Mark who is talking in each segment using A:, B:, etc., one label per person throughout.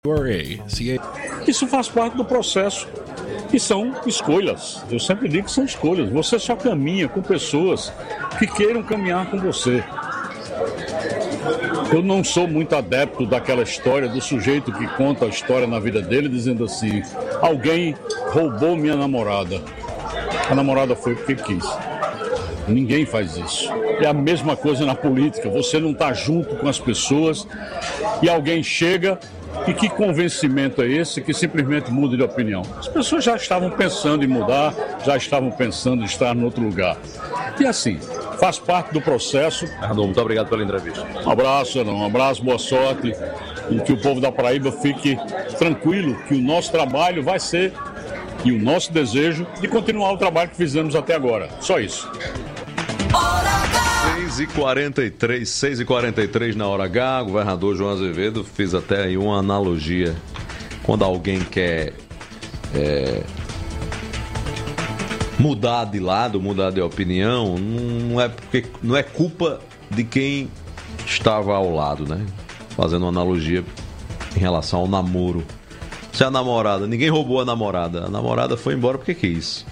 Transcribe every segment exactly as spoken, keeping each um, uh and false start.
A: Isso faz parte do processo e são escolhas. Eu sempre digo que são escolhas. Você só caminha com pessoas que queiram caminhar com você. Eu não sou muito adepto daquela história do sujeito que conta a história na vida dele dizendo assim: alguém roubou minha namorada. A namorada foi porque quis. Ninguém faz isso. É a mesma coisa na política. Você não está junto com as pessoas e alguém chega e que convencimento é esse que simplesmente muda de opinião? As pessoas já estavam pensando em mudar, já estavam pensando em estar em outro lugar. E assim, faz parte do processo.
B: Fernando, muito obrigado pela entrevista.
A: Um abraço, um abraço, boa sorte e que o povo da Paraíba fique tranquilo que o nosso trabalho vai ser e o nosso desejo de continuar o trabalho que fizemos até agora. Só isso.
B: seis e quarenta e três, seis e quarenta e três na hora H, governador João Azevedo fez até aí uma analogia. Quando alguém quer é, mudar de lado, mudar de opinião, não é, porque, não é culpa de quem estava ao lado, né? Fazendo uma analogia em relação ao namoro. Se a namorada, ninguém roubou a namorada, a namorada foi embora porque quis.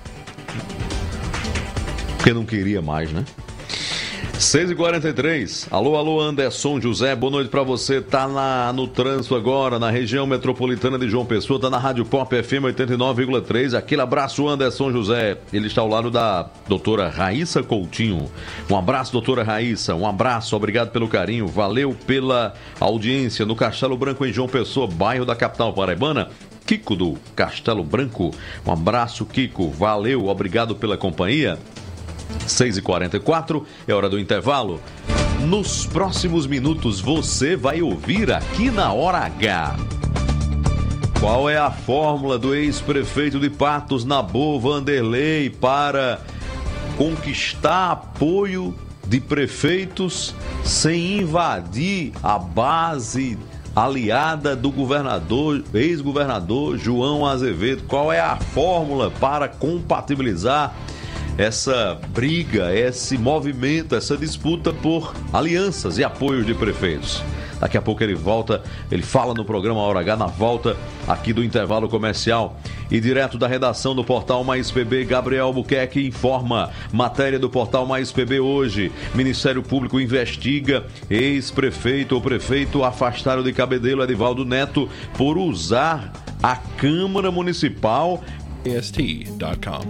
B: Porque não queria mais, né? seis e quarenta e três, alô, alô, Anderson José, boa noite pra você, tá na, no trânsito agora, na região metropolitana de João Pessoa, tá na Rádio Pop F M oitenta e nove vírgula três, aquele abraço, Anderson José, ele está ao lado da doutora Raíssa Coutinho, um abraço, doutora Raíssa, um abraço, obrigado pelo carinho, valeu pela audiência no Castelo Branco em João Pessoa, bairro da capital paraibana. Kiko do Castelo Branco, um abraço, Kiko, valeu, obrigado pela companhia. seis e quarenta e quatro, é hora do intervalo. Nos próximos minutos você vai ouvir aqui na Hora H. Qual é a fórmula do ex-prefeito de Patos, Nabor Vanderlei, para conquistar apoio de prefeitos sem invadir a base aliada do governador, ex-governador João Azevedo? Qual é a fórmula para compatibilizar essa briga, esse movimento, essa disputa por alianças e apoios de prefeitos? Daqui a pouco ele volta, ele fala no programa Hora H, na volta aqui do intervalo comercial. E direto da redação do Portal Mais P B, Gabriel Albuquerque informa. Matéria do Portal Mais P B hoje. Ministério Público investiga ex-prefeito ou prefeito afastado de Cabedelo, Edivaldo Neto, por usar a Câmara Municipal.
C: A S T dot com.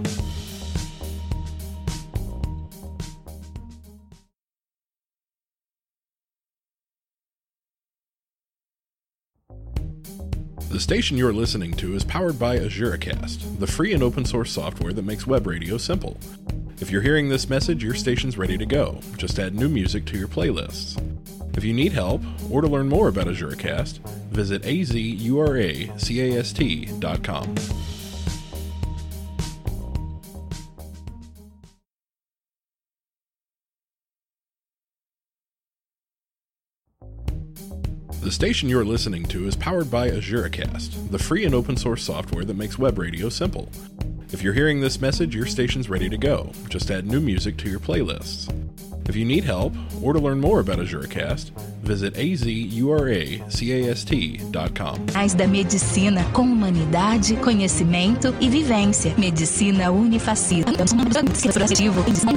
C: The station you're listening to is powered by AzureCast, the free and open source software that makes web radio simple. If you're hearing this message, your station's ready to go. Just add new music to your playlists. If you need help, or to learn more about AzureCast, visit A Z U R A C A S T dot com. The station you're listening to is powered by AzureCast, the free and open source software that makes web radio simple. If you're hearing this message, your station's ready to go. Just add new music to your playlists. If you need help, or to learn more about AzureCast, visit A Z U R A C A S T dot com.
D: Mais da medicina com humanidade, conhecimento e vivência. Medicina Unifacil.